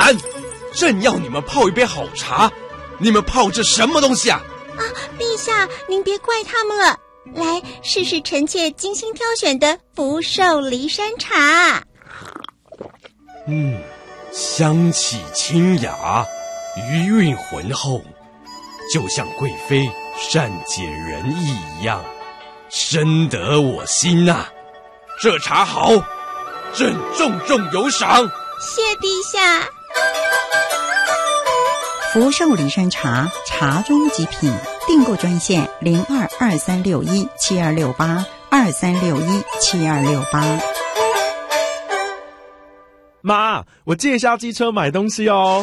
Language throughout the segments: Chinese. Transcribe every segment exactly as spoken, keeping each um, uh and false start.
然，朕要你们泡一杯好茶，你们泡这什么东西啊？ 啊，陛下，您别怪他们了。来，试试臣妾精心挑选的福寿梨山茶。 嗯，香气清雅，余韵浑厚，就像贵妃善解人意一样，深得我心呐、啊。这茶好，朕重重有赏。 谢陛下。 福寿梨山茶，茶中极品。订购专线零二二三六一七二六八二三六一七二六八。 妈，我借一下机车买东西哦。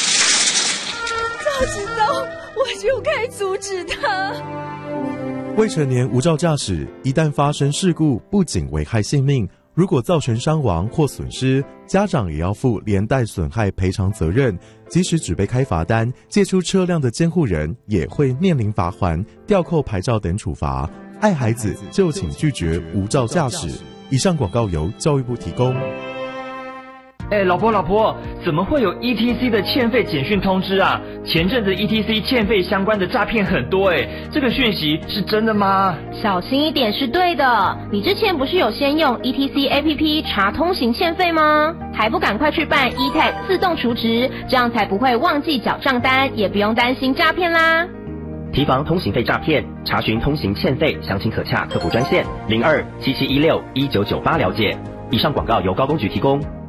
早知道我就该阻止他。 未成年无照驾驶，一旦发生事故，不仅危害性命，如果造成伤亡或损失，家长也要负连带损害赔偿责任。即使只被开罚单，借出车辆的监护人也会面临罚锾、吊扣牌照等处罚。爱孩子就请拒绝无照驾驶。以上广告由教育部提供。 哎，老婆老婆，怎么会有 E T C 的欠费简讯通知啊？前阵子 E T C 欠费相关的诈骗很多哎，这个讯息是真的吗？ 小心一点是对的。你之前不是有先用 E T C A P P 查通行欠费吗？还不赶快去办 E T A G 自动储值，这样才不会忘记缴账单，也不用担心诈骗啦。 提防通行费诈骗，查询通行欠费，详情可洽客服专线零二七七一六一九九八了解。以上广告由高公局提供。